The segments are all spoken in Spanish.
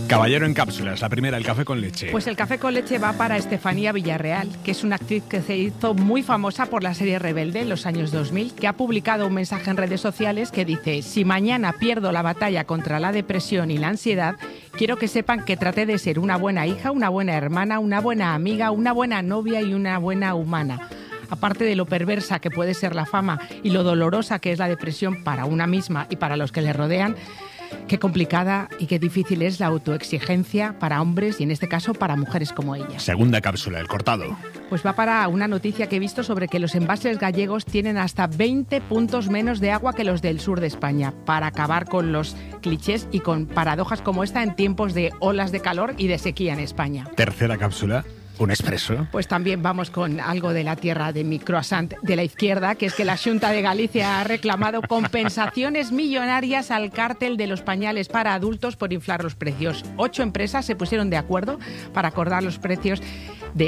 Caballero en cápsulas, la primera, el café con leche. Pues el café con leche va para Estefanía Villarreal, que es una actriz que se hizo muy famosa por la serie Rebelde en los años 2000, que ha publicado un mensaje en redes sociales que dice: si mañana pierdo la batalla contra la depresión y la ansiedad, quiero que sepan que traté de ser una buena hija, una buena hermana, una buena amiga, una buena novia y una buena humana. Aparte de lo perversa que puede ser la fama y lo dolorosa que es la depresión para una misma y para los que le rodean, qué complicada y qué difícil es la autoexigencia para hombres y en este caso para mujeres como ella. Segunda cápsula, el cortado. Pues va para una noticia que he visto sobre que los envases gallegos tienen hasta 20 puntos menos de agua que los del sur de España, para acabar con los clichés y con paradojas como esta en tiempos de olas de calor y de sequía en España. Tercera cápsula. ¿Un expreso? Pues también vamos con algo de la tierra de mi croissant de la izquierda, que es que la Xunta de Galicia ha reclamado compensaciones millonarias al cártel de los pañales para adultos por inflar los precios. 8 empresas se pusieron de acuerdo para acordar los precios de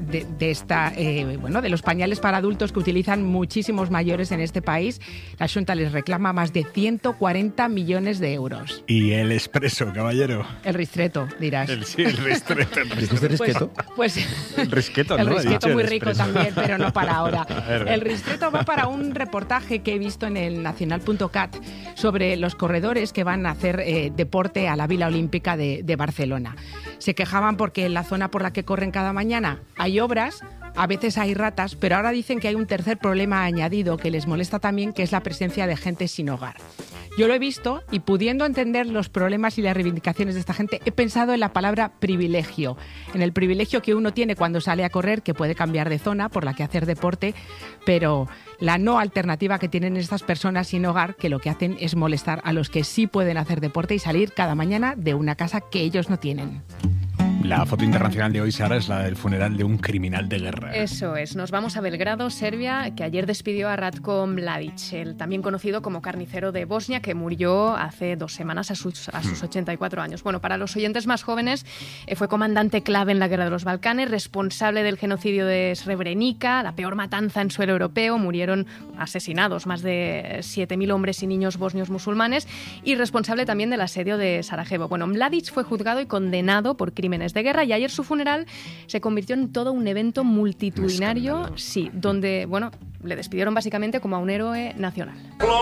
de los pañales para adultos que utilizan muchísimos mayores en este país. La Xunta les reclama más de 140 millones de euros. ¿Y el expreso, caballero? El ristretto, dirás. El ristretto. ¿El risqueto? Pues el risqueto, ¿no? El risqueto muy el rico expreso. también, pero no para ahora. El ristretto va para un reportaje que he visto en el nacional.cat sobre los corredores que van a hacer deporte a la Vila Olímpica de Barcelona. Se quejaban porque en la zona por la que corren cada mañana hay obras, a veces hay ratas, pero ahora dicen que hay un tercer problema añadido que les molesta también, que es la presencia de gente sin hogar. Yo lo he visto y, pudiendo entender los problemas y las reivindicaciones de esta gente, he pensado en la palabra privilegio, en el privilegio que uno tiene cuando sale a correr, que puede cambiar de zona por la que hacer deporte, pero la no alternativa que tienen estas personas sin hogar, que lo que hacen es molestar a los que sí pueden hacer deporte y salir cada mañana de una casa que ellos no tienen. La foto internacional de hoy, Sara, es la del funeral de un criminal de guerra. Eso es. Nos vamos a Belgrado, Serbia, que ayer despidió a Ratko Mladic, el también conocido como carnicero de Bosnia, que murió hace 2 semanas a sus 84 años. Bueno, para los oyentes más jóvenes, fue comandante clave en la Guerra de los Balcanes, responsable del genocidio de Srebrenica, la peor matanza en suelo europeo. Murieron asesinados más de 7.000 hombres y niños bosnios musulmanes, y responsable también del asedio de Sarajevo. Bueno, Mladic fue juzgado y condenado por crímenes de guerra, y ayer su funeral se convirtió en todo un evento multitudinario, sí, donde, bueno, le despidieron básicamente como a un héroe nacional.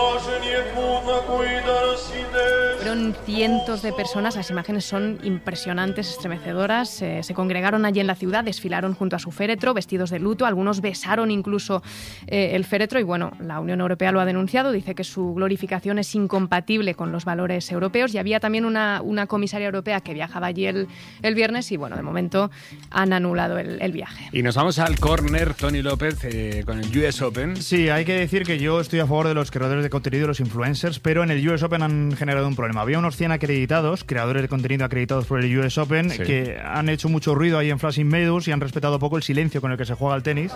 Fueron cientos de personas, las imágenes son impresionantes, estremecedoras. Se congregaron allí en la ciudad, desfilaron junto a su féretro, vestidos de luto, algunos besaron incluso el féretro, y bueno, la Unión Europea lo ha denunciado, dice que su glorificación es incompatible con los valores europeos, y había también una comisaria europea que viajaba allí el viernes, y bueno, de momento han anulado el viaje. Y nos vamos al córner, Tony López, con el US Open. Sí, hay que decir que yo estoy a favor de los creadores de contenido y los influencers, pero en el US Open han generado un problema. Había unos 100 acreditados, creadores de contenido acreditados por el US Open, sí, que han hecho mucho ruido ahí en Flushing Meadows y han respetado poco el silencio con el que se juega el tenis.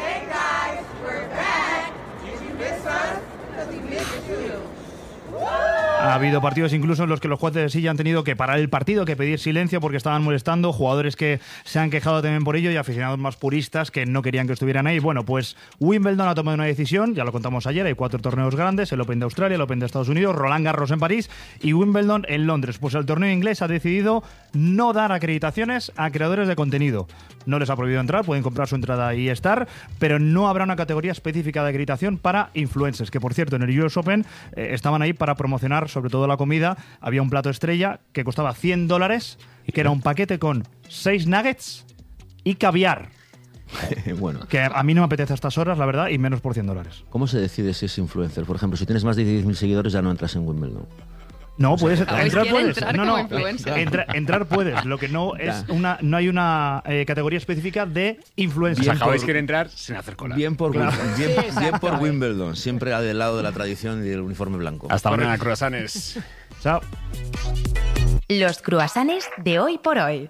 Ha habido partidos incluso en los que los jueces sí ya han tenido que parar el partido, que pedir silencio porque estaban molestando, jugadores que se han quejado también por ello y aficionados más puristas que no querían que estuvieran ahí. Bueno, pues Wimbledon ha tomado una decisión, ya lo contamos ayer, hay 4 torneos grandes, el Open de Australia, el Open de Estados Unidos, Roland Garros en París y Wimbledon en Londres. Pues el torneo inglés ha decidido no dar acreditaciones a creadores de contenido. No les ha prohibido entrar, pueden comprar su entrada y estar, pero no habrá una categoría específica de acreditación para influencers, que por cierto en el US Open estaban ahí para promocionar sobre todo la comida. Había un plato estrella que costaba $100, que era un paquete con 6 nuggets y caviar. Bueno. Que a mí no me apetece a estas horas, la verdad, y menos por $100. ¿Cómo se decide si es influencer? Por ejemplo, si tienes más de 10.000 seguidores ya no entras en Wimbledon. No, puedes entrar, puedes. Entrar puedes. Lo que no es no hay una categoría específica de influencers. Acabáis quiere entrar sin hacer cola. Bien por Wimbledon, siempre del lado de la tradición y del uniforme blanco. Hasta mañana, croissants. Chao. Los croissants de hoy por hoy.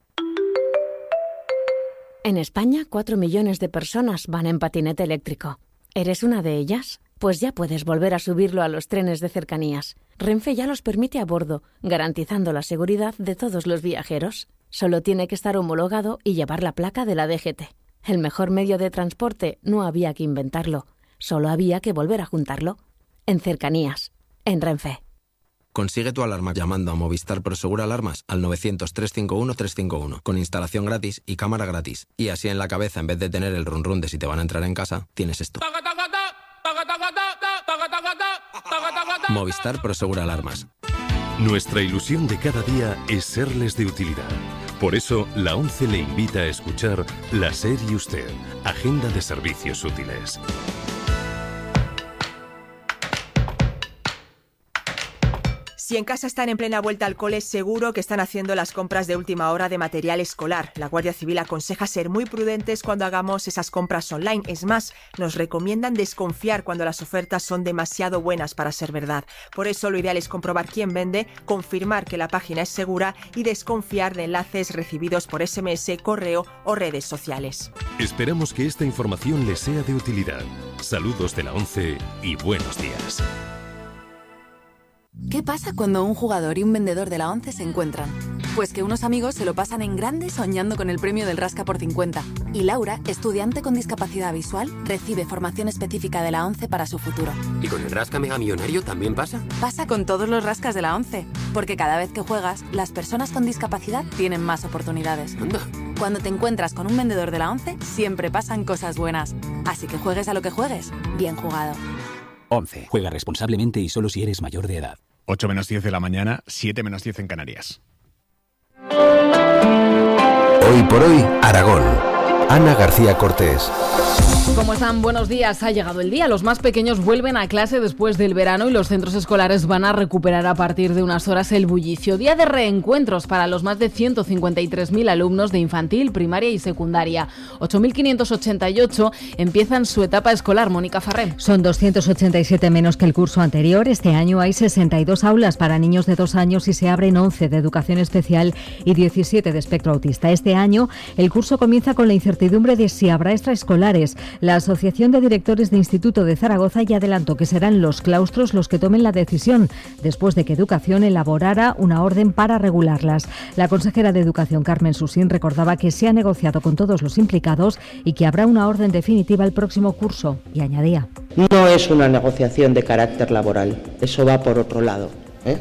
En España, 4 millones de personas van en patinete eléctrico. ¿Eres una de ellas? Pues ya puedes volver a subirlo a los trenes de cercanías. Renfe ya los permite a bordo, garantizando la seguridad de todos los viajeros. Solo tiene que estar homologado y llevar la placa de la DGT. El mejor medio de transporte no había que inventarlo, solo había que volver a juntarlo. En cercanías, en Renfe. Consigue tu alarma llamando a Movistar Prosegur Alarmas al 900-351-351 con instalación gratis y cámara gratis. Y así en la cabeza, en vez de tener el run run de si te van a entrar en casa, tienes esto. Movistar Prosegur Alarmas. Nuestra ilusión de cada día es serles de utilidad. Por eso, la ONCE le invita a escuchar La SER y Usted, Agenda de Servicios Útiles. Si en casa están en plena vuelta al cole, seguro que están haciendo las compras de última hora de material escolar. La Guardia Civil aconseja ser muy prudentes cuando hagamos esas compras online. Es más, nos recomiendan desconfiar cuando las ofertas son demasiado buenas para ser verdad. Por eso lo ideal es comprobar quién vende, confirmar que la página es segura y desconfiar de enlaces recibidos por SMS, correo o redes sociales. Esperamos que esta información les sea de utilidad. Saludos de la ONCE y buenos días. ¿Qué pasa cuando un jugador y un vendedor de la ONCE se encuentran? Pues que unos amigos se lo pasan en grande soñando con el premio del Rasca por 50. Y Laura, estudiante con discapacidad visual, recibe formación específica de la ONCE para su futuro. ¿Y con el Rasca Mega Millonario también pasa? Pasa con todos los rascas de la ONCE. Porque cada vez que juegas, las personas con discapacidad tienen más oportunidades. Anda. Cuando te encuentras con un vendedor de la ONCE, siempre pasan cosas buenas. Así que juegues a lo que juegues, bien jugado. ONCE. Juega responsablemente y solo si eres mayor de edad. 8 menos 10 de la mañana, 7 menos 10 en Canarias. Hoy por hoy, Aragón. Ana García Cortés. ¿Cómo están? Buenos días. Ha llegado el día. Los más pequeños vuelven a clase después del verano y los centros escolares van a recuperar a partir de unas horas el bullicio. Día de reencuentros para los más de 153.000 alumnos de infantil, primaria y secundaria. 8.588 empiezan su etapa escolar. Mónica Farré. Son 287 menos que el curso anterior. Este año hay 62 aulas para niños de 2 años y se abren 11 de educación especial y 17 de espectro autista. Este año el curso comienza con la incertidumbre de si habrá extraescolares. La Asociación de Directores de Instituto de Zaragoza ya adelantó que serán los claustros los que tomen la decisión, después de que Educación elaborara una orden para regularlas. La consejera de Educación, Carmen Susín, recordaba que se ha negociado con todos los implicados y que habrá una orden definitiva el próximo curso. Y añadía: no es una negociación de carácter laboral, eso va por otro lado,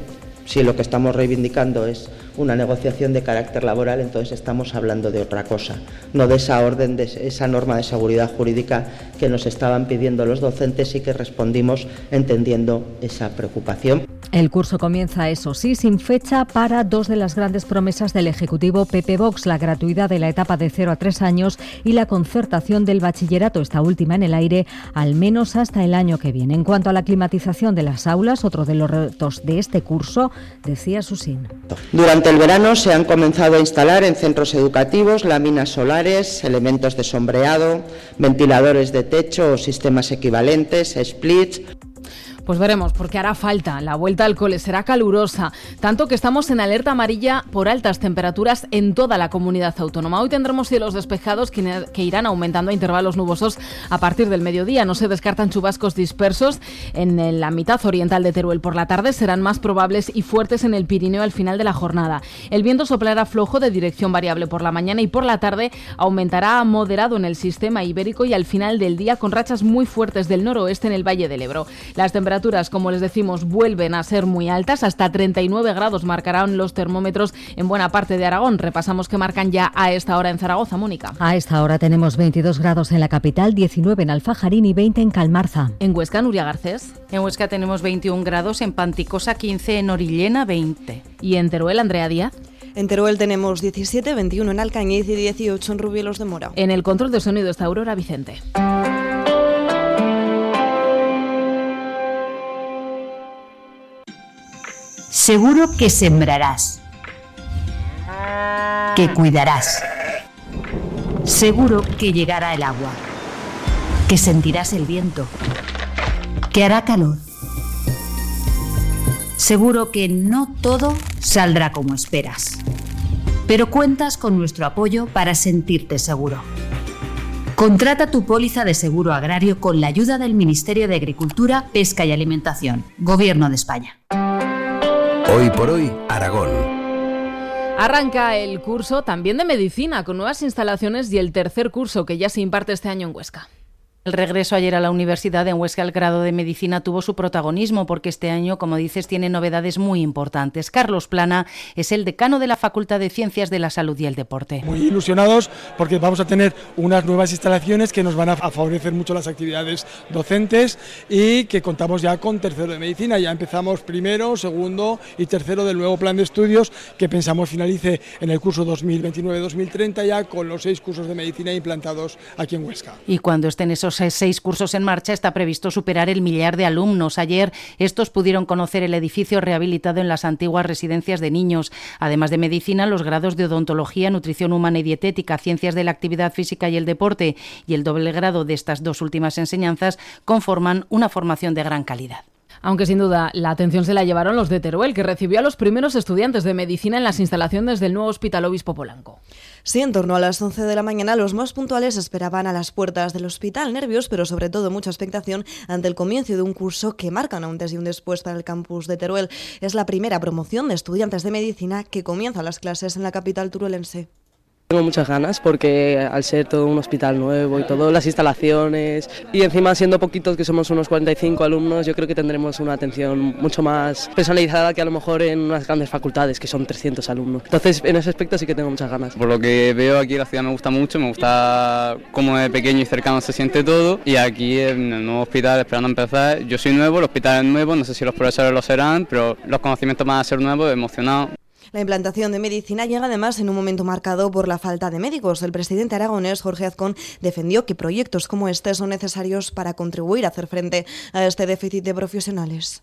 Si lo que estamos reivindicando es una negociación de carácter laboral, entonces estamos hablando de otra cosa, no de esa orden, de esa norma de seguridad jurídica que nos estaban pidiendo los docentes y que respondimos entendiendo esa preocupación. El curso comienza, eso sí, sin fecha para dos de las grandes promesas del Ejecutivo PP-Vox, la gratuidad de la etapa de 0 a 3 años y la concertación del bachillerato, esta última en el aire, al menos hasta el año que viene. En cuanto a la climatización de las aulas, otro de los retos de este curso, decía Susín. Durante el verano se han comenzado a instalar en centros educativos láminas solares, elementos de sombreado, ventiladores de techo o sistemas equivalentes, splits. Pues veremos, porque hará falta. La vuelta al cole será calurosa, tanto que estamos en alerta amarilla por altas temperaturas en toda la comunidad autónoma. Hoy tendremos cielos despejados que irán aumentando a intervalos nubosos a partir del mediodía. No se descartan chubascos dispersos en la mitad oriental de Teruel. Por la tarde serán más probables y fuertes en el Pirineo al final de la jornada. El viento soplará flojo de dirección variable por la mañana y por la tarde aumentará a moderado en el sistema ibérico y al final del día con rachas muy fuertes del noroeste en el Valle del Ebro. Las temperaturas, como les decimos, vuelven a ser muy altas. Hasta 39 grados marcarán los termómetros en buena parte de Aragón. Repasamos que marcan ya a esta hora en Zaragoza, Mónica. A esta hora tenemos 22 grados en la capital, 19 en Alfajarín y 20 en Calmarza. En Huesca, Nuria Garcés. En Huesca tenemos 21 grados, en Panticosa 15, en Orillena 20. ¿Y en Teruel, Andrea Díaz? En Teruel tenemos 17, 21 en Alcañiz y 18 en Rubielos de Mora. En el control de sonido está Aurora Vicente. Seguro que sembrarás, que cuidarás. Seguro que llegará el agua, que sentirás el viento, que hará calor. Seguro que no todo saldrá como esperas, pero cuentas con nuestro apoyo para sentirte seguro. Contrata tu póliza de seguro agrario con la ayuda del Ministerio de Agricultura, Pesca y Alimentación, Gobierno de España. Hoy por hoy, Aragón. Arranca el curso también de medicina con nuevas instalaciones y el tercer curso que ya se imparte este año en Huesca. El regreso ayer a la universidad en Huesca, el grado de Medicina tuvo su protagonismo porque este año, como dices, tiene novedades muy importantes. Carlos Plana es el decano de la Facultad de Ciencias de la Salud y el Deporte. Muy ilusionados porque vamos a tener unas nuevas instalaciones que nos van a favorecer mucho las actividades docentes y que contamos ya con tercero de Medicina. Ya empezamos primero, segundo y tercero del nuevo plan de estudios que pensamos finalice en el curso 2029-2030 ya con los 6 cursos de Medicina implantados aquí en Huesca. Y cuando estén esos 6 cursos en marcha, está previsto superar el 1.000.000 de alumnos. Ayer estos pudieron conocer el edificio rehabilitado en las antiguas residencias de niños. Además de medicina, los grados de odontología, nutrición humana y dietética, ciencias de la actividad física y el deporte y el doble grado de estas 2 últimas enseñanzas conforman una formación de gran calidad. Aunque sin duda la atención se la llevaron los de Teruel, que recibió a los primeros estudiantes de medicina en las instalaciones del nuevo Hospital Obispo Polanco. Sí, en torno a las 11 de la mañana los más puntuales esperaban a las puertas del hospital, nervios, pero sobre todo mucha expectación ante el comienzo de un curso que marca un antes y un después para el campus de Teruel. Es la primera promoción de estudiantes de medicina que comienza las clases en la capital turulense. Tengo muchas ganas porque al ser todo un hospital nuevo y todo, las instalaciones y encima siendo poquitos, que somos unos 45 alumnos, yo creo que tendremos una atención mucho más personalizada que a lo mejor en unas grandes facultades que son 300 alumnos. Entonces en ese aspecto sí que tengo muchas ganas. Por lo que veo aquí la ciudad me gusta mucho, me gusta cómo de pequeño y cercano se siente todo y aquí en el nuevo hospital esperando empezar, yo soy nuevo, el hospital es nuevo, no sé si los profesores lo serán, pero los conocimientos van a ser nuevos, emocionado. La implantación de medicina llega además en un momento marcado por la falta de médicos. El presidente aragonés, Jorge Azcón, defendió que proyectos como este son necesarios para contribuir a hacer frente a este déficit de profesionales.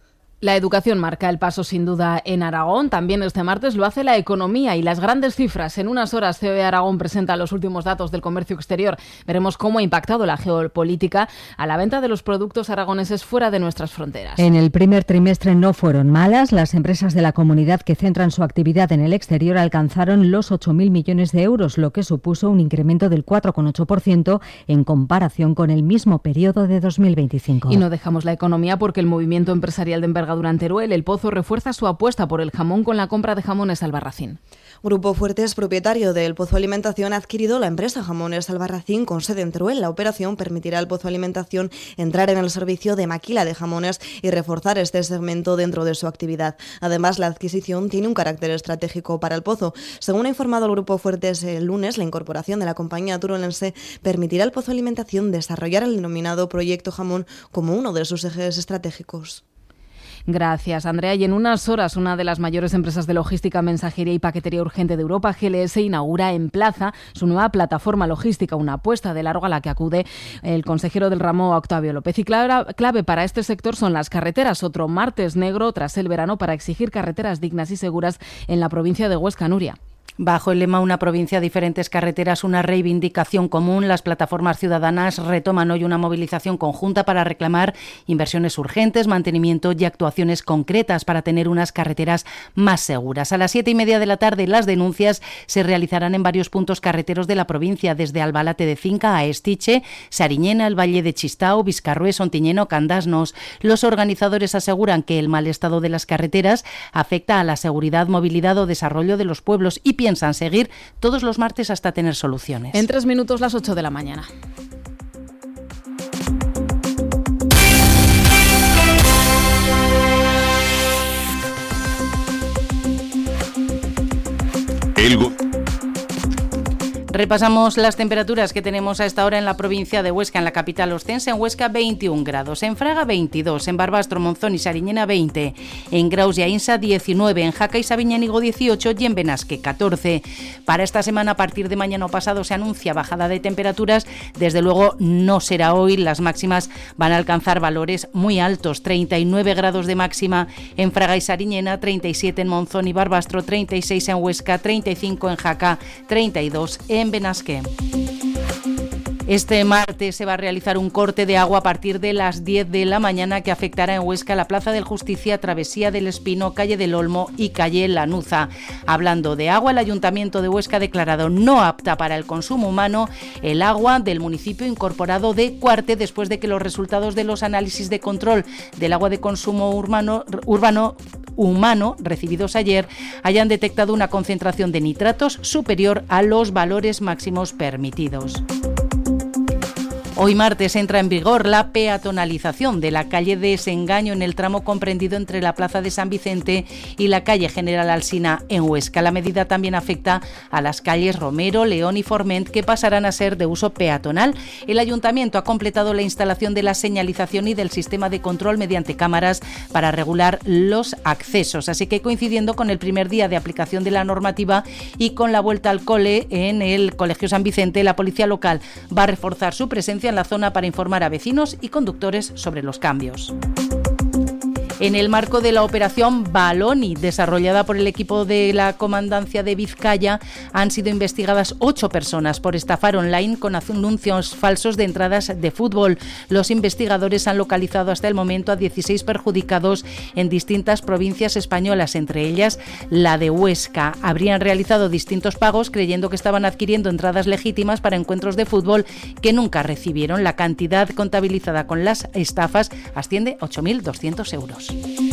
La educación marca el paso sin duda en Aragón. También este martes lo hace la economía y las grandes cifras. En unas horas COE Aragón presenta los últimos datos del comercio exterior. Veremos cómo ha impactado la geopolítica a la venta de los productos aragoneses fuera de nuestras fronteras. En el primer trimestre no fueron malas. Las empresas de la comunidad que centran su actividad en el exterior alcanzaron los 8.000 millones de euros, lo que supuso un incremento del 4,8% en comparación con el mismo periodo de 2025. Y no dejamos la economía porque el movimiento empresarial de envergadura durante Teruel, El Pozo refuerza su apuesta por el jamón con la compra de Jamones Albarracín. Grupo Fuertes, propietario de El Pozo Alimentación, ha adquirido la empresa Jamones Albarracín con sede en Teruel. La operación permitirá al Pozo Alimentación entrar en el servicio de maquila de jamones y reforzar este segmento dentro de su actividad. Además, la adquisición tiene un carácter estratégico para El Pozo. Según ha informado el Grupo Fuertes el lunes, la incorporación de la compañía turulense permitirá al Pozo Alimentación desarrollar el denominado Proyecto Jamón como uno de sus ejes estratégicos. Gracias, Andrea. Y en unas horas, una de las mayores empresas de logística, mensajería y paquetería urgente de Europa, GLS, inaugura en Plaza su nueva plataforma logística, una apuesta de largo a la que acude el consejero del ramo, Octavio López. Y clave para este sector son las carreteras. Otro martes negro tras el verano para exigir carreteras dignas y seguras en la provincia de Huesca. Nuria. Bajo el lema Una provincia, diferentes carreteras, una reivindicación común, las plataformas ciudadanas retoman hoy una movilización conjunta para reclamar inversiones urgentes, mantenimiento y actuaciones concretas para tener unas carreteras más seguras. A las 7:30 de la tarde las denuncias se realizarán en varios puntos carreteros de la provincia, desde Albalate de Cinca a Estiche, Sariñena, el Valle de Chistao, Vizcarrués, Ontiñeno, Candasnos. Los organizadores aseguran que el mal estado de las carreteras afecta a la seguridad, movilidad o desarrollo de los pueblos y piensan seguir todos los martes hasta tener soluciones. En 3 minutos, las 8 de la mañana. Repasamos las temperaturas que tenemos a esta hora en la provincia de Huesca, en la capital oscense. En Huesca 21 grados, en Fraga 22, en Barbastro, Monzón y Sariñena 20, en Graus y Aínsa 19, en Jaca y Sabiñánigo 18 y en Benasque 14. Para esta semana, a partir de mañana o pasado, se anuncia bajada de temperaturas. Desde luego no será hoy, las máximas van a alcanzar valores muy altos, 39 grados de máxima en Fraga y Sariñena, 37 en Monzón y Barbastro, 36 en Huesca, 35 en Jaca, 32 en Benasque. Este martes se va a realizar un corte de agua a partir de las 10 de la mañana que afectará en Huesca la Plaza del Justicia, Travesía del Espino, Calle del Olmo y Calle Lanuza. Hablando de agua, el Ayuntamiento de Huesca ha declarado no apta para el consumo humano el agua del municipio incorporado de Cuarte, después de que los resultados de los análisis de control del agua de consumo humano recibidos ayer hayan detectado una concentración de nitratos superior a los valores máximos permitidos. Hoy martes entra en vigor la peatonalización de la calle de Desengaño en el tramo comprendido entre la Plaza de San Vicente y la calle General Alsina en Huesca. La medida también afecta a las calles Romero, León y Forment, que pasarán a ser de uso peatonal. El Ayuntamiento ha completado la instalación de la señalización y del sistema de control mediante cámaras para regular los accesos. Así que, coincidiendo con el primer día de aplicación de la normativa y con la vuelta al cole en el Colegio San Vicente, la policía local va a reforzar su presencia en la zona para informar a vecinos y conductores sobre los cambios. En el marco de la operación Baloni, desarrollada por el equipo de la Comandancia de Vizcaya, han sido investigadas 8 personas por estafar online con anuncios falsos de entradas de fútbol. Los investigadores han localizado hasta el momento a 16 perjudicados en distintas provincias españolas, entre ellas la de Huesca. Habrían realizado distintos pagos creyendo que estaban adquiriendo entradas legítimas para encuentros de fútbol que nunca recibieron. La cantidad contabilizada con las estafas asciende a 8.200 euros.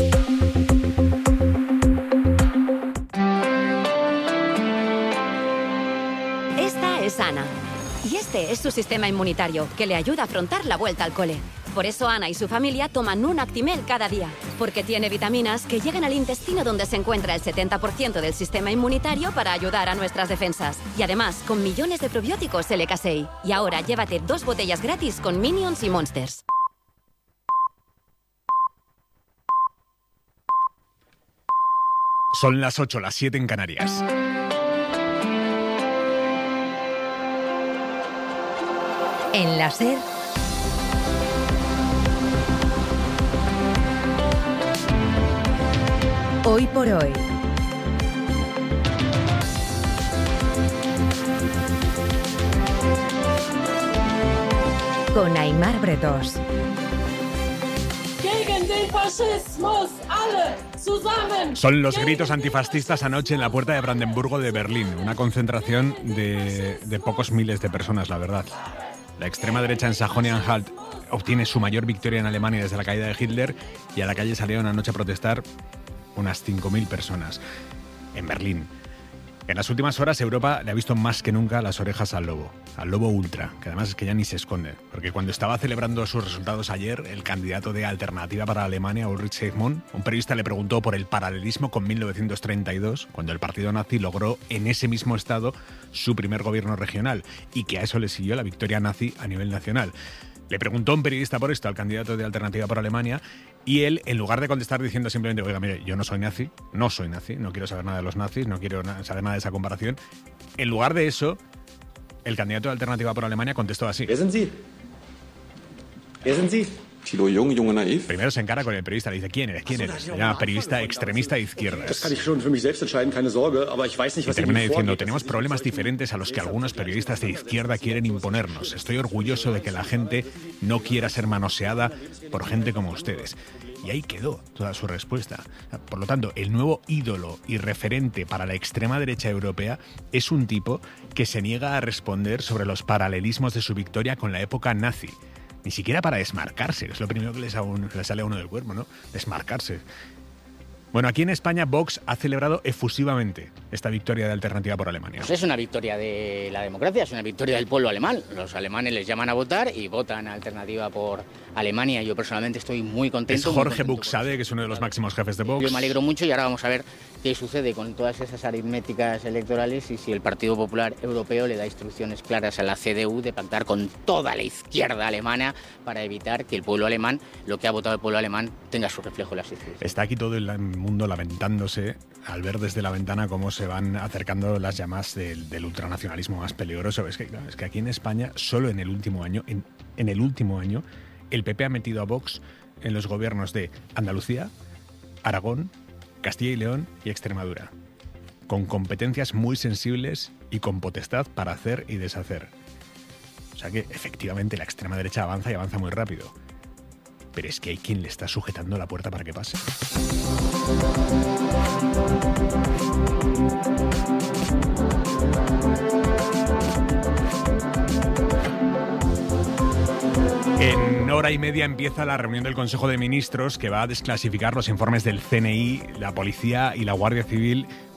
Esta es Ana. Y este es su sistema inmunitario, que le ayuda a afrontar la vuelta al cole. Por eso Ana y su familia toman un Actimel cada día, porque tiene vitaminas que llegan al intestino donde se encuentra el 70% del sistema inmunitario para ayudar a nuestras defensas. Y además, con millones de probióticos LK6. Y ahora llévate 2 botellas gratis con Minions y Monsters. Son las 8, las 7 en Canarias. En la SER, Hoy por Hoy. Con Aimar Bretos. Son los gritos antifascistas anoche en la puerta de Brandenburgo de Berlín. Una concentración de pocos miles de personas, la verdad. La extrema derecha en Sajonia-Anhalt obtiene su mayor victoria en Alemania desde la caída de Hitler y a la calle salieron anoche a protestar unas 5.000 personas en Berlín. En las últimas horas Europa le ha visto más que nunca las orejas al lobo ultra, que además es que ya ni se esconde, porque cuando estaba celebrando sus resultados ayer, el candidato de Alternativa para Alemania, Ulrich Eichmann, un periodista le preguntó por el paralelismo con 1932, cuando el partido nazi logró en ese mismo estado su primer gobierno regional, y que a eso le siguió la victoria nazi a nivel nacional. Le preguntó un periodista por esto al candidato de Alternativa por Alemania y él, en lugar de contestar diciendo simplemente, oiga, mire, yo no soy nazi, no quiero saber nada de los nazis, no quiero saber nada de esa comparación, en lugar de eso, el candidato de Alternativa por Alemania contestó así. ¿Wer sind Sie? Thilo Jung, Junge Naiv. Primero se encara con el periodista, le dice, ¿quién eres? Se llama periodista extremista de izquierdas. Y termina diciendo, tenemos problemas diferentes a los que algunos periodistas de izquierda quieren imponernos. Estoy orgulloso de que la gente no quiera ser manoseada por gente como ustedes. Y ahí quedó toda su respuesta. Por lo tanto, el nuevo ídolo y referente para la extrema derecha europea es un tipo que se niega a responder sobre los paralelismos de su victoria con la época nazi. Ni siquiera para desmarcarse, que es lo primero que le sale a uno del cuerpo, ¿no? Desmarcarse. Bueno, aquí en España Vox ha celebrado efusivamente esta victoria de Alternativa por Alemania. Pues es una victoria de la democracia, es una victoria del pueblo alemán. Los alemanes les llaman a votar y votan a Alternativa por Alemania. Yo personalmente estoy muy contento. Es Jorge Buxade, que es uno de los máximos jefes de Vox. Yo me alegro mucho y ahora vamos a ver qué sucede con todas esas aritméticas electorales y si el Partido Popular Europeo le da instrucciones claras a la CDU de pactar con toda la izquierda alemana para evitar que el pueblo alemán, lo que ha votado el pueblo alemán, tenga su reflejo en las instituciones. Está aquí todo el mundo lamentándose al ver desde la ventana cómo se van acercando las llamas del ultranacionalismo más peligroso. Es que aquí en España, solo en el último año, en el último año, el PP ha metido a Vox en los gobiernos de Andalucía, Aragón, Castilla y León y Extremadura, con competencias muy sensibles y con potestad para hacer y deshacer. O sea que efectivamente la extrema derecha avanza y avanza muy rápido. Pero es que hay quien le está sujetando la puerta para que pase. En hora y media empieza la reunión del Consejo de Ministros que va a desclasificar los informes del CNI, la Policía y la Guardia Civil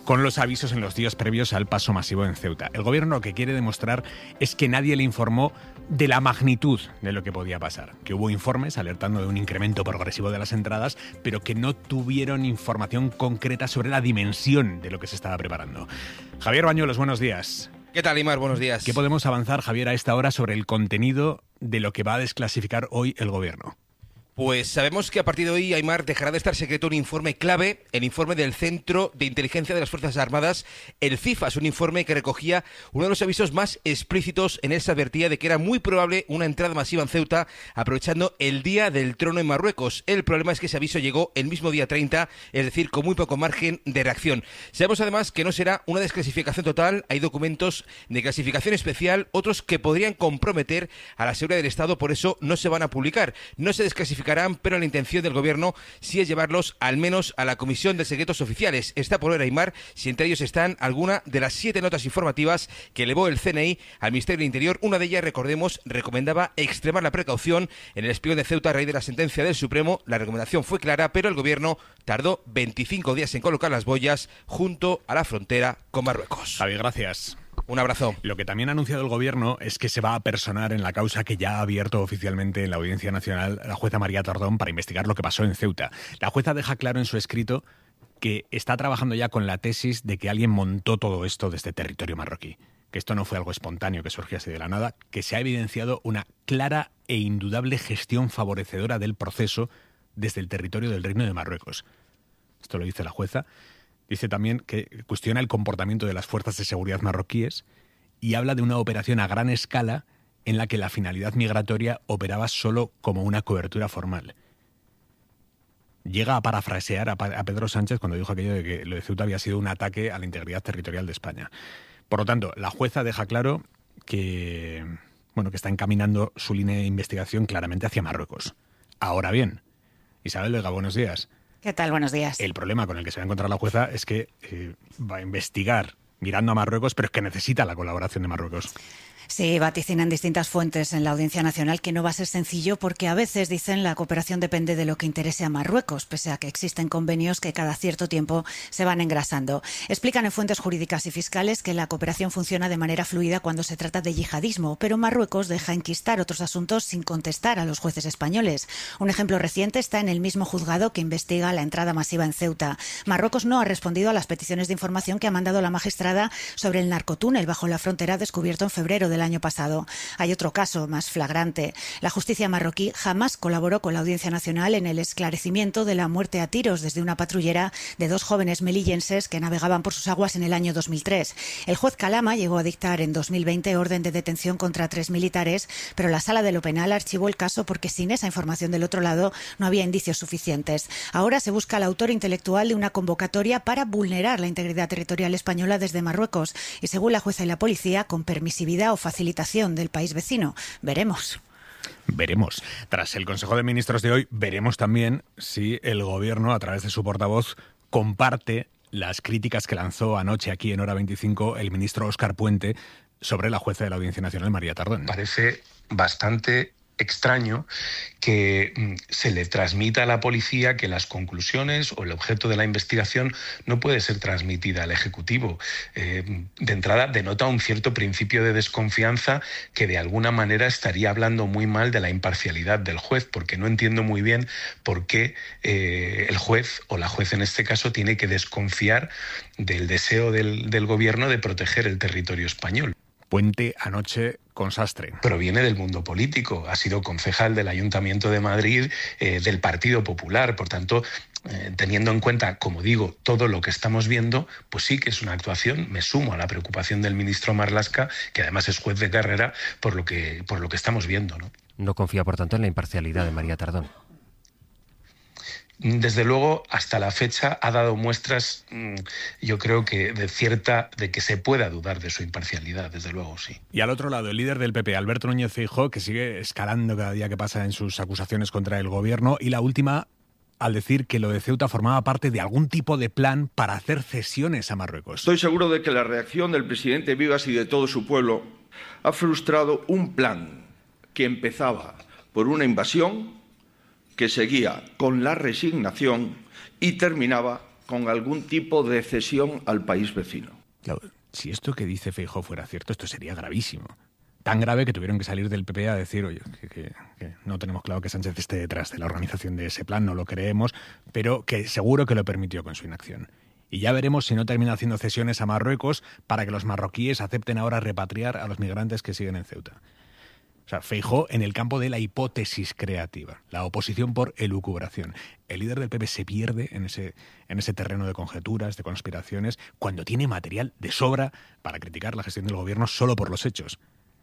con los avisos en los días previos al paso masivo en Ceuta. El gobierno lo que quiere demostrar es que nadie le informó de la magnitud de lo que podía pasar, que hubo informes alertando de un incremento progresivo de las entradas, pero que no tuvieron información concreta sobre la dimensión de lo que se estaba preparando. Javier Bañuelos, buenos días. ¿Qué tal, Imar? Buenos días. ¿Qué podemos avanzar, Javier, a esta hora sobre el contenido de lo que va a desclasificar hoy el gobierno? Pues sabemos que a partir de hoy, Aymar, dejará de estar secreto un informe clave, el informe del Centro de Inteligencia de las Fuerzas Armadas, el CIFAS, un informe que recogía uno de los avisos más explícitos. En él se advertía de que era muy probable una entrada masiva en Ceuta, aprovechando el Día del Trono en Marruecos. El problema es que ese aviso llegó el mismo día 30, es decir, con muy poco margen de reacción. Sabemos además que no será una desclasificación total, hay documentos de clasificación especial, otros que podrían comprometer a la seguridad del Estado, por eso no se van a publicar, no se desclasificarán, pero la intención del gobierno sí es llevarlos al menos a la Comisión de Secretos Oficiales. Está por ver, Aymar, si entre ellos están alguna de las 7 notas informativas que elevó el CNI al Ministerio del Interior. Una de ellas, recordemos, recomendaba extremar la precaución en el espigón de Ceuta a raíz de la sentencia del Supremo. La recomendación fue clara, pero el gobierno tardó 25 días en colocar las boyas junto a la frontera con Marruecos. Javi, gracias. Un abrazo. Lo que también ha anunciado el gobierno es que se va a personar en la causa que ya ha abierto oficialmente en la Audiencia Nacional la jueza María Tardón para investigar lo que pasó en Ceuta. La jueza deja claro en su escrito que está trabajando ya con la tesis de que alguien montó todo esto desde territorio marroquí, que esto no fue algo espontáneo que surgió así de la nada, que se ha evidenciado una clara e indudable gestión favorecedora del proceso desde el territorio del Reino de Marruecos. Esto lo dice la jueza. Dice también que cuestiona el comportamiento de las fuerzas de seguridad marroquíes y habla de una operación a gran escala en la que la finalidad migratoria operaba solo como una cobertura formal. Llega a parafrasear a Pedro Sánchez cuando dijo aquello de que lo de Ceuta había sido un ataque a la integridad territorial de España. Por lo tanto, la jueza deja claro que está encaminando su línea de investigación claramente hacia Marruecos. Ahora bien, Isabel Vega, buenos días. ¿Qué tal? Buenos días. El problema con el que se va a encontrar la jueza es que va a investigar mirando a Marruecos, pero es que necesita la colaboración de Marruecos. Sí, vaticinan distintas fuentes en la Audiencia Nacional que no va a ser sencillo porque a veces, dicen, la cooperación depende de lo que interese a Marruecos, pese a que existen convenios que cada cierto tiempo se van engrasando. Explican en fuentes jurídicas y fiscales que la cooperación funciona de manera fluida cuando se trata de yihadismo, pero Marruecos deja enquistar otros asuntos sin contestar a los jueces españoles. Un ejemplo reciente está en el mismo juzgado que investiga la entrada masiva en Ceuta. Marruecos no ha respondido a las peticiones de información que ha mandado la magistrada sobre el narcotúnel bajo la frontera descubierto en febrero del año pasado. Hay otro caso más flagrante. La justicia marroquí jamás colaboró con la Audiencia Nacional en el esclarecimiento de la muerte a tiros desde una patrullera de 2 jóvenes melillenses que navegaban por sus aguas en el año 2003. El juez Calama llegó a dictar en 2020 orden de detención contra 3 militares, pero la Sala de lo Penal archivó el caso porque sin esa información del otro lado no había indicios suficientes. Ahora se busca al autor intelectual de una convocatoria para vulnerar la integridad territorial española desde Marruecos y, según la jueza y la policía, con permisividad o facilitación del país vecino. Veremos. Veremos. Tras el Consejo de Ministros de hoy, veremos también si el Gobierno, a través de su portavoz, comparte las críticas que lanzó anoche aquí en Hora 25 el ministro Óscar Puente sobre la jueza de la Audiencia Nacional, María Tardón. Parece bastante extraño que se le transmita a la policía que las conclusiones o el objeto de la investigación no puede ser transmitida al Ejecutivo. De entrada, denota un cierto principio de desconfianza que de alguna manera estaría hablando muy mal de la imparcialidad del juez, porque no entiendo muy bien por qué el juez o la juez en este caso tiene que desconfiar del deseo del gobierno de proteger el territorio español. Puente anoche con Sastre. Proviene del mundo político, ha sido concejal del Ayuntamiento de Madrid, del Partido Popular, por tanto, teniendo en cuenta, como digo, todo lo que estamos viendo, pues sí que es una actuación. Me sumo a la preocupación del ministro Marlaska, que además es juez de carrera, por lo que estamos viendo, ¿no? No confía, por tanto, en la imparcialidad de María Tardón. Desde luego, hasta la fecha ha dado muestras, yo creo que de que se pueda dudar de su imparcialidad, desde luego, sí. Y al otro lado, el líder del PP, Alberto Núñez Feijóo, que sigue escalando cada día que pasa en sus acusaciones contra el gobierno, y la última al decir que lo de Ceuta formaba parte de algún tipo de plan para hacer cesiones a Marruecos. Estoy seguro de que la reacción del presidente Vivas y de todo su pueblo ha frustrado un plan que empezaba por una invasión, que seguía con la resignación y terminaba con algún tipo de cesión al país vecino. Claro, si esto que dice Feijóo fuera cierto, esto sería gravísimo. Tan grave que tuvieron que salir del PP a decir, oye, que no tenemos claro que Sánchez esté detrás de la organización de ese plan, no lo creemos, pero que seguro que lo permitió con su inacción. Y ya veremos si no termina haciendo cesiones a Marruecos para que los marroquíes acepten ahora repatriar a los migrantes que siguen en Ceuta. O sea, Feijóo en el campo de la hipótesis creativa, la oposición por elucubración. El líder del PP se pierde en ese terreno de conjeturas, de conspiraciones, cuando tiene material de sobra para criticar la gestión del gobierno solo por los hechos.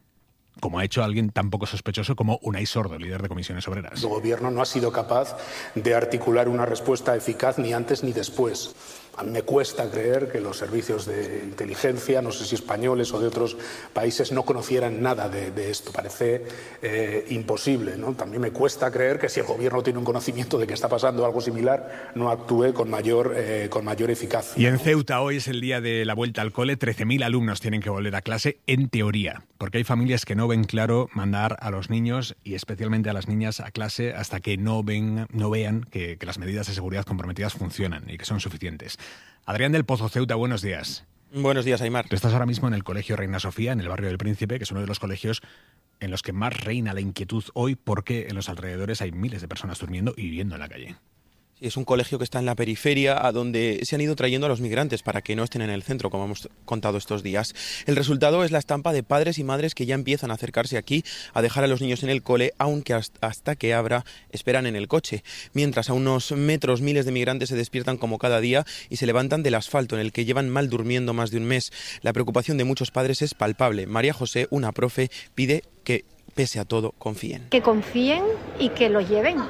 Como ha hecho alguien tan poco sospechoso como Unai Sordo, líder de Comisiones Obreras. El gobierno no ha sido capaz de articular una respuesta eficaz ni antes ni después. A mí me cuesta creer que los servicios de inteligencia, no sé si españoles o de otros países, no conocieran nada de esto. Parece imposible, ¿no? También me cuesta creer que si el gobierno tiene un conocimiento de que está pasando algo similar, no actúe con mayor eficacia. Y en Ceuta hoy es el día de la vuelta al cole. 13.000 alumnos tienen que volver a clase en teoría, porque hay familias que no ven claro mandar a los niños y especialmente a las niñas a clase hasta que no vean que las medidas de seguridad comprometidas funcionan y que son suficientes. Adrián del Pozo, Ceuta, buenos días. Buenos días, Aimar. Tú estás ahora mismo en el Colegio Reina Sofía, en el barrio del Príncipe, que es uno de los colegios en los que más reina la inquietud hoy porque en los alrededores hay miles de personas durmiendo y viviendo en la calle. Es un colegio que está en la periferia, a donde se han ido trayendo a los migrantes para que no estén en el centro, como hemos contado estos días. El resultado es la estampa de padres y madres que ya empiezan a acercarse aquí a dejar a los niños en el cole, aunque hasta que abra esperan en el coche. Mientras a unos metros miles de migrantes se despiertan como cada día y se levantan del asfalto en el que llevan mal durmiendo más de un mes. La preocupación de muchos padres es palpable. María José, una profe, pide que, pese a todo, confíen. Que confíen y que lo lleven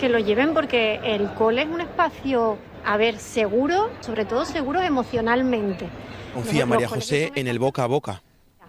porque el cole es un espacio, seguro, sobre todo seguro emocionalmente. Confía María José en el boca a boca.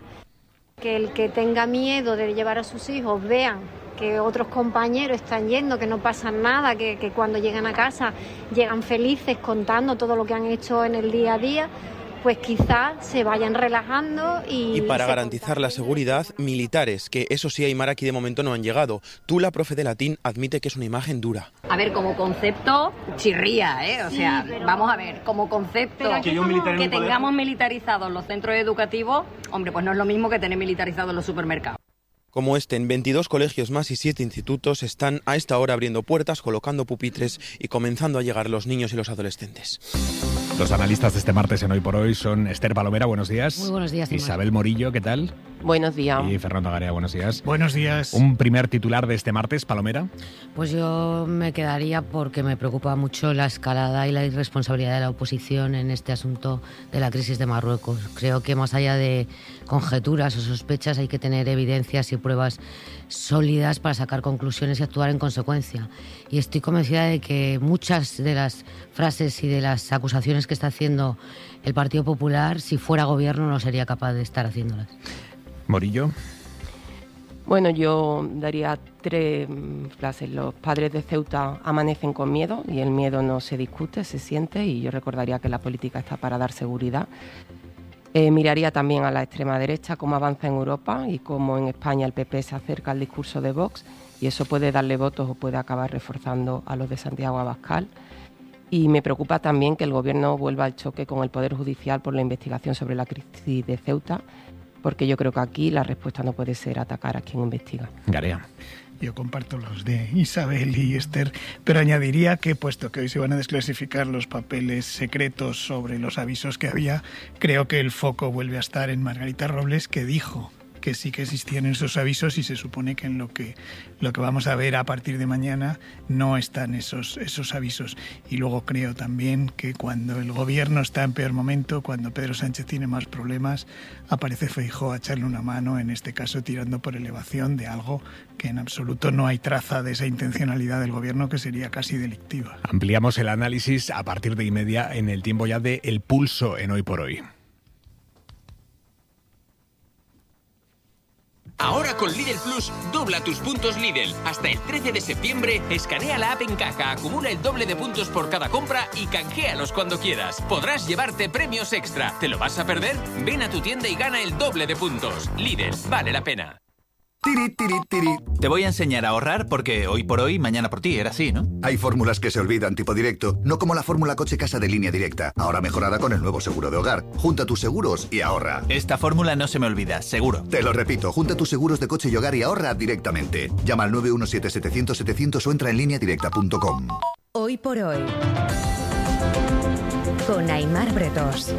Que el que tenga miedo de llevar a sus hijos vean que otros compañeros están yendo, que no pasa nada, que cuando llegan a casa llegan felices contando todo lo que han hecho en el día a día, pues quizás se vayan relajando y para garantizar la seguridad, militares, que eso sí, Aimar, aquí de momento no han llegado. Tú, la profe de latín, admite que es una imagen dura. A ver, como concepto, chirría, ¿eh? O sea, vamos a ver, como concepto, que tengamos militarizados los centros educativos, hombre, pues no es lo mismo que tener militarizados los supermercados. Como en 22 colegios más y 7 institutos están a esta hora abriendo puertas, colocando pupitres y comenzando a llegar los niños y los adolescentes. Los analistas de este martes en Hoy por Hoy son Esther Palomera, buenos días. Muy buenos días, Isabel Morillo, ¿qué tal? Buenos días. Y Fernando Garea, buenos días. Buenos días. Un primer titular de este martes, Palomera. Pues yo me quedaría porque me preocupa mucho la escalada y la irresponsabilidad de la oposición en este asunto de la crisis de Marruecos. Creo que más allá de conjeturas o sospechas hay que tener evidencias y pruebas sólidas para sacar conclusiones y actuar en consecuencia. Y estoy convencida de que muchas de las frases y de las acusaciones que está haciendo el Partido Popular, si fuera gobierno, no sería capaz de estar haciéndolas. Morillo. Bueno, yo daría 3 frases. Los padres de Ceuta amanecen con miedo y el miedo no se discute, se siente, y yo recordaría que la política está para dar seguridad. Miraría también a la extrema derecha, cómo avanza en Europa y cómo en España el PP se acerca al discurso de Vox, y eso puede darle votos o puede acabar reforzando a los de Santiago Abascal. Y me preocupa también que el Gobierno vuelva al choque con el Poder Judicial por la investigación sobre la crisis de Ceuta, porque yo creo que aquí la respuesta no puede ser atacar a quien investiga. Garea. Yo comparto los de Isabel y Esther, pero añadiría que, puesto que hoy se van a desclasificar los papeles secretos sobre los avisos que había, creo que el foco vuelve a estar en Margarita Robles, que dijo que sí que existían esos avisos, y se supone que en lo que vamos a ver a partir de mañana no están esos avisos. Y luego creo también que cuando el gobierno está en peor momento, cuando Pedro Sánchez tiene más problemas, aparece Feijóo a echarle una mano, en este caso tirando por elevación de algo que en absoluto no hay traza de esa intencionalidad del gobierno, que sería casi delictiva. Ampliamos el análisis a partir de 1:30 en el tiempo ya de El Pulso en Hoy por Hoy. Ahora con Lidl Plus, dobla tus puntos Lidl. Hasta el 13 de septiembre, escanea la app en caja, acumula el doble de puntos por cada compra y canjealos cuando quieras. Podrás llevarte premios extra. ¿Te lo vas a perder? Ven a tu tienda y gana el doble de puntos. Lidl, vale la pena. Tiri, tiri, tiri. Te voy a enseñar a ahorrar porque hoy por hoy, mañana por ti, era así, ¿no? Hay fórmulas que se olvidan tipo directo, no como la fórmula coche-casa de Línea Directa, ahora mejorada con el nuevo seguro de hogar. Junta tus seguros y ahorra. Esta fórmula no se me olvida, seguro. Te lo repito, junta tus seguros de coche y hogar y ahorra directamente. Llama al 917-700-700 o entra en lineadirecta.com. Hoy por hoy, con Aimar Bretos.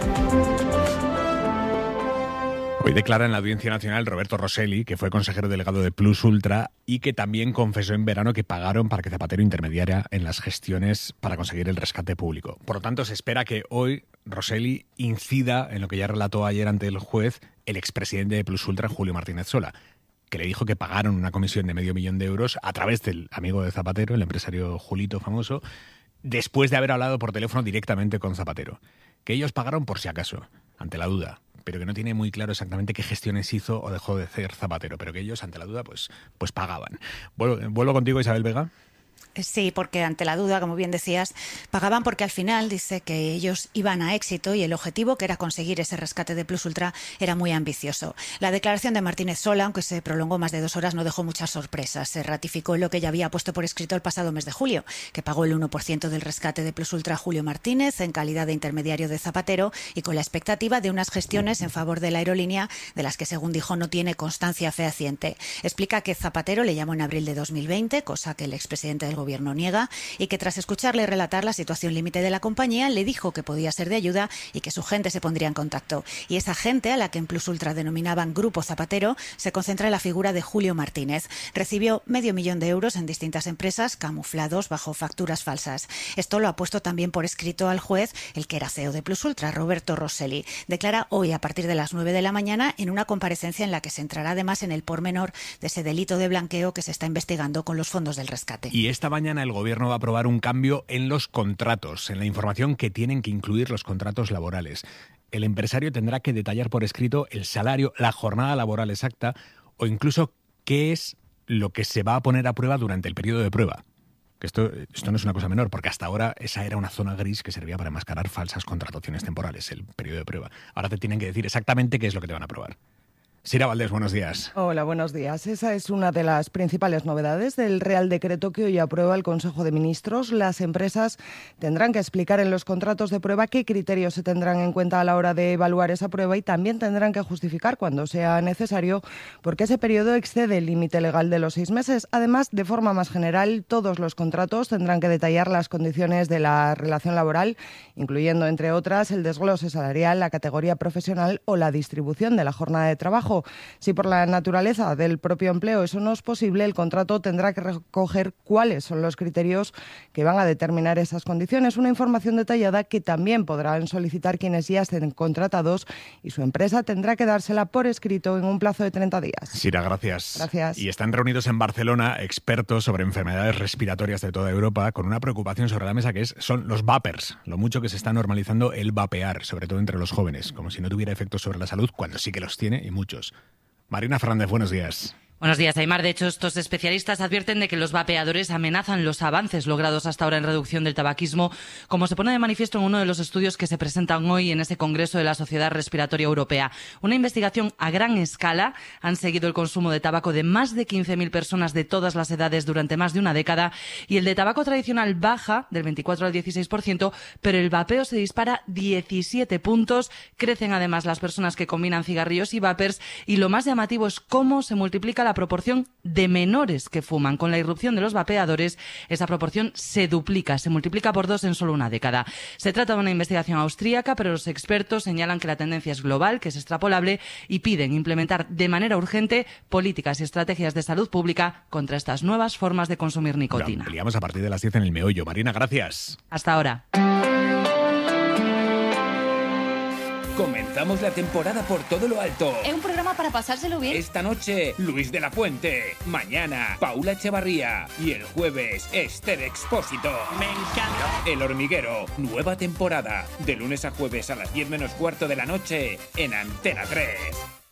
Hoy declara en la Audiencia Nacional Roberto Rosselli, que fue consejero delegado de Plus Ultra y que también confesó en verano que pagaron para que Zapatero intermediara en las gestiones para conseguir el rescate público. Por lo tanto, se espera que hoy Rosselli incida en lo que ya relató ayer ante el juez el expresidente de Plus Ultra, Julio Martínez Sola, que le dijo que pagaron una comisión de $500,000 de euros a través del amigo de Zapatero, el empresario Julito famoso, después de haber hablado por teléfono directamente con Zapatero. Que ellos pagaron por si acaso, ante la duda, pero que no tiene muy claro exactamente qué gestiones hizo o dejó de hacer Zapatero, pero que ellos, ante la duda, pues pagaban. Vuelvo contigo, Isabel Vega. Sí, porque ante la duda, como bien decías, pagaban porque al final dice que ellos iban a éxito y el objetivo, que era conseguir ese rescate de Plus Ultra, era muy ambicioso. La declaración de Martínez Sola, aunque se prolongó más de 2 horas, no dejó muchas sorpresas. Se ratificó lo que ya había puesto por escrito el pasado mes de julio, que pagó el 1% del rescate de Plus Ultra a Julio Martínez en calidad de intermediario de Zapatero y con la expectativa de unas gestiones en favor de la aerolínea de las que, según dijo, no tiene constancia fehaciente. Explica que Zapatero le llamó en abril de 2020, cosa que el expresidente del gobierno niega, y que tras escucharle relatar la situación límite de la compañía le dijo que podía ser de ayuda y que su gente se pondría en contacto. Y esa gente, a la que en Plus Ultra denominaban Grupo Zapatero, se concentra en la figura de Julio Martínez. Recibió $500,000 en distintas empresas camuflados bajo facturas falsas. Esto lo ha puesto también por escrito al juez el que era CEO de Plus Ultra, Roberto Rosselli. Declara hoy a partir de las 9 de la mañana en una comparecencia en la que se entrará además en el pormenor de ese delito de blanqueo que se está investigando con los fondos del rescate. Y esta mañana el Gobierno va a aprobar un cambio en los contratos, en la información que tienen que incluir los contratos laborales. El empresario tendrá que detallar por escrito el salario, la jornada laboral exacta o incluso qué es lo que se va a poner a prueba durante el periodo de prueba. Que esto no es una cosa menor, porque hasta ahora esa era una zona gris que servía para enmascarar falsas contrataciones temporales, el periodo de prueba. Ahora te tienen que decir exactamente qué es lo que te van a probar. Sira Valdés, buenos días. Hola, buenos días. Esa es una de las principales novedades del Real Decreto que hoy aprueba el Consejo de Ministros. Las empresas tendrán que explicar en los contratos de prueba qué criterios se tendrán en cuenta a la hora de evaluar esa prueba y también tendrán que justificar, cuando sea necesario, por qué ese periodo excede el límite legal de los 6 meses. Además, de forma más general, todos los contratos tendrán que detallar las condiciones de la relación laboral, incluyendo, entre otras, el desglose salarial, la categoría profesional o la distribución de la jornada de trabajo. Si por la naturaleza del propio empleo eso no es posible, el contrato tendrá que recoger cuáles son los criterios que van a determinar esas condiciones. Una información detallada que también podrán solicitar quienes ya estén contratados y su empresa tendrá que dársela por escrito en un plazo de 30 días. Sira, gracias. Gracias. Y están reunidos en Barcelona expertos sobre enfermedades respiratorias de toda Europa con una preocupación sobre la mesa que son los vapers, lo mucho que se está normalizando el vapear, sobre todo entre los jóvenes, como si no tuviera efectos sobre la salud, cuando sí que los tiene y muchos. Marina Fernández, buenos días. Buenos días, Aimar. De hecho, estos especialistas advierten de que los vapeadores amenazan los avances logrados hasta ahora en reducción del tabaquismo, como se pone de manifiesto en uno de los estudios que se presentan hoy en ese Congreso de la Sociedad Respiratoria Europea. Una investigación a gran escala. Han seguido el consumo de tabaco de más de 15.000 personas de todas las edades durante más de una década y el de tabaco tradicional baja del 24 al 16%, pero el vapeo se dispara 17 puntos. Crecen además las personas que combinan cigarrillos y vapers y lo más llamativo es cómo se multiplica la proporción de menores que fuman. Con la irrupción de los vapeadores, esa proporción se duplica, se multiplica por 2 en solo una década. Se trata de una investigación austríaca, pero los expertos señalan que la tendencia es global, que es extrapolable y piden implementar de manera urgente políticas y estrategias de salud pública contra estas nuevas formas de consumir nicotina. Lo ampliamos a partir de las 10 en El Meollo. Marina, gracias. Hasta ahora. Comenzamos la temporada por todo lo alto. Es un programa para pasárselo bien. Esta noche, Luis de la Fuente. Mañana, Paula Echevarría. Y el jueves, Esther Expósito. Me encanta. El Hormiguero. Nueva temporada. De lunes a jueves a las 10 menos cuarto de la noche en Antena 3.